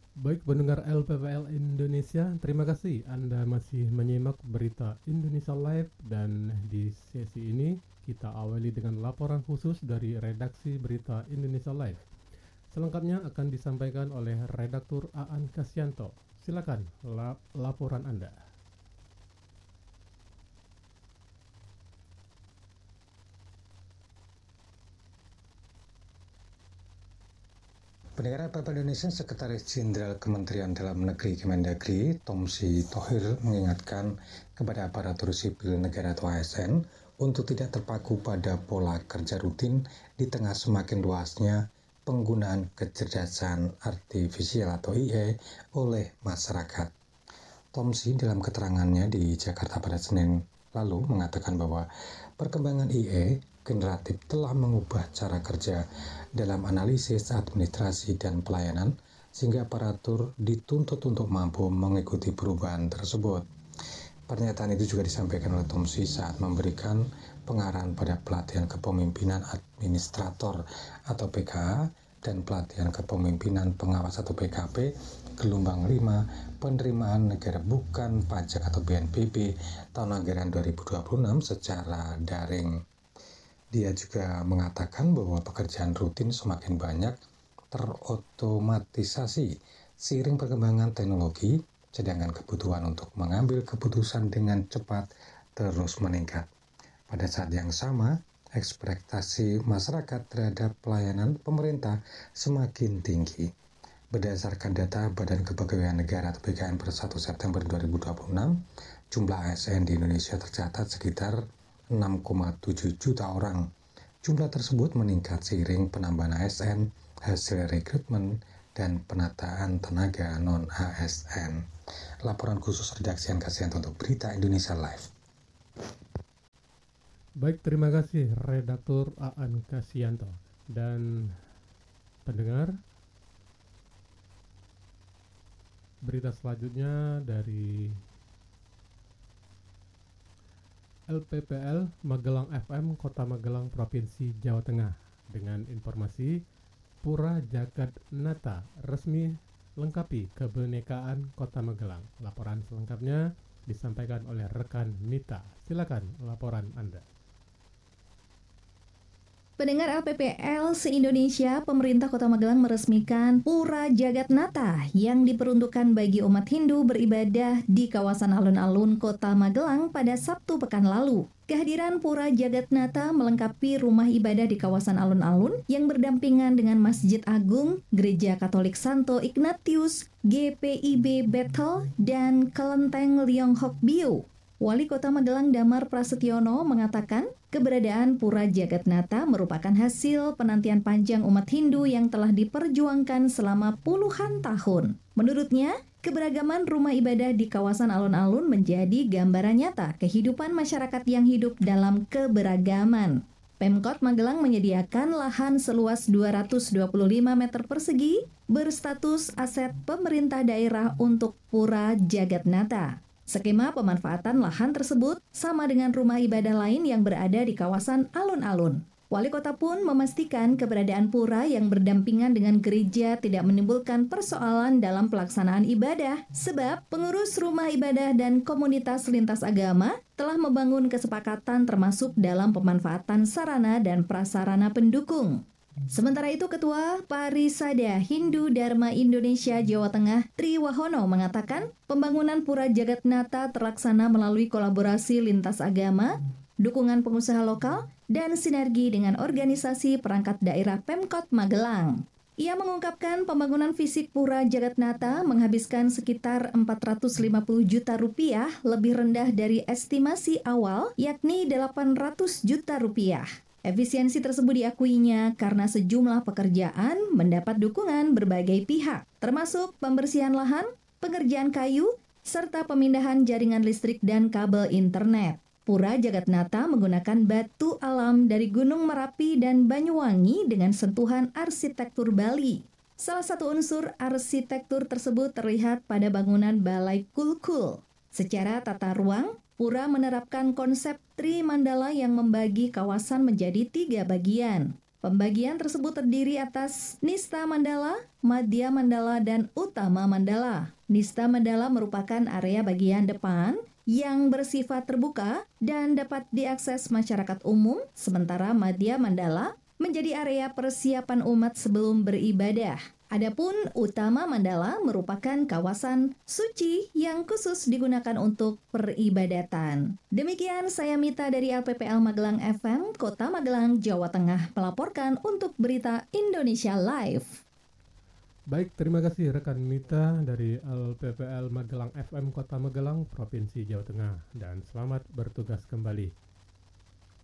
Baik pendengar LPPL Indonesia, terima kasih Anda masih menyimak berita Indonesia Live dan di sesi ini kita awali dengan laporan khusus dari redaksi berita Indonesia Live. Selengkapnya akan disampaikan oleh redaktur Aan Kasyanto. Silakan laporan Anda. Pendengar LPPL Indonesia, Sekretaris Jenderal Kementerian Dalam Negeri Kemendagri, Tomsi Thohir mengingatkan kepada aparatur sipil negara atau ASN untuk tidak terpaku pada pola kerja rutin di tengah semakin luasnya penggunaan kecerdasan artifisial atau IA oleh masyarakat. Tomsi dalam keterangannya di Jakarta pada Senin lalu mengatakan bahwa perkembangan IA generatif telah mengubah cara kerja dalam analisis, administrasi, dan pelayanan sehingga aparatur dituntut untuk mampu mengikuti perubahan tersebut. Pernyataan itu juga disampaikan oleh Tomsi saat memberikan pengarahan pada pelatihan kepemimpinan administrator atau PKA dan pelatihan kepemimpinan pengawas atau PKP gelombang 5 penerimaan negara bukan pajak atau BNPB tahun anggaran 2026 secara daring. Dia juga mengatakan bahwa pekerjaan rutin semakin banyak terotomatisasi seiring perkembangan teknologi, sedangkan kebutuhan untuk mengambil keputusan dengan cepat terus meningkat. Pada saat yang sama, ekspektasi masyarakat terhadap pelayanan pemerintah semakin tinggi. Berdasarkan data Badan Kepegawaian Negara atau BKN per 1 September 2026, jumlah ASN di Indonesia tercatat sekitar 6,7 juta orang. Jumlah tersebut meningkat seiring penambahan ASN, hasil rekrutmen, dan penataan tenaga non-ASN. Laporan khusus redaksi Kasyanto untuk Berita Indonesia Live. Baik, terima kasih redaktur Aan Kasyanto. Dan pendengar, berita selanjutnya dari LPPL Magelang FM Kota Magelang Provinsi Jawa Tengah dengan informasi Pura Jagat Nata resmi lengkapi kebenekaan Kota Magelang. Laporan selengkapnya disampaikan oleh rekan Mita. Silakan laporan Anda. Pendengar LPPL se-Indonesia, pemerintah Kota Magelang meresmikan Pura Jagat Nata yang diperuntukkan bagi umat Hindu beribadah di kawasan alun-alun Kota Magelang pada Sabtu pekan lalu. Kehadiran Pura Jagat Nata melengkapi rumah ibadah di kawasan alun-alun yang berdampingan dengan Masjid Agung, Gereja Katolik Santo Ignatius, GPIB Bethel, dan Kelenteng Leonghok Bio. Wali Kota Magelang Damar Prasetyono mengatakan keberadaan Pura Jagat Nata merupakan hasil penantian panjang umat Hindu yang telah diperjuangkan selama puluhan tahun. Menurutnya, keberagaman rumah ibadah di kawasan alun-alun menjadi gambaran nyata kehidupan masyarakat yang hidup dalam keberagaman. Pemkot Magelang menyediakan lahan seluas 225 meter persegi berstatus aset pemerintah daerah untuk Pura Jagat Nata. Skema pemanfaatan lahan tersebut sama dengan rumah ibadah lain yang berada di kawasan alun-alun. Wali kota pun memastikan keberadaan pura yang berdampingan dengan gereja tidak menimbulkan persoalan dalam pelaksanaan ibadah, sebab pengurus rumah ibadah dan komunitas lintas agama telah membangun kesepakatan termasuk dalam pemanfaatan sarana dan prasarana pendukung. Sementara itu, Ketua Parisada Hindu Dharma Indonesia Jawa Tengah Tri Wahono mengatakan pembangunan Pura Jagat Nata terlaksana melalui kolaborasi lintas agama, dukungan pengusaha lokal, dan sinergi dengan organisasi perangkat daerah Pemkot Magelang. Ia mengungkapkan pembangunan fisik Pura Jagat Nata menghabiskan sekitar 450 juta rupiah, lebih rendah dari estimasi awal yakni 800 juta rupiah. Efisiensi tersebut diakuinya karena sejumlah pekerjaan mendapat dukungan berbagai pihak, termasuk pembersihan lahan, pengerjaan kayu, serta pemindahan jaringan listrik dan kabel internet. Pura Jagat Nata menggunakan batu alam dari Gunung Merapi dan Banyuwangi dengan sentuhan arsitektur Bali. Salah satu unsur arsitektur tersebut terlihat pada bangunan Balai Kulkul. Secara tata ruang, Pura menerapkan konsep Tri Mandala yang membagi kawasan menjadi 3 bagian. Pembagian tersebut terdiri atas Nista Mandala, Madhya Mandala, dan Utama Mandala. Nista Mandala merupakan area bagian depan yang bersifat terbuka dan dapat diakses masyarakat umum, sementara Madhya Mandala menjadi area persiapan umat sebelum beribadah. Adapun Utama Mandala merupakan kawasan suci yang khusus digunakan untuk peribadatan. Demikian saya Mita dari LPPL Magelang FM, Kota Magelang, Jawa Tengah, melaporkan untuk Berita Indonesia Live. Baik, terima kasih rekan Mita dari LPPL Magelang FM Kota Magelang, Provinsi Jawa Tengah, dan selamat bertugas kembali.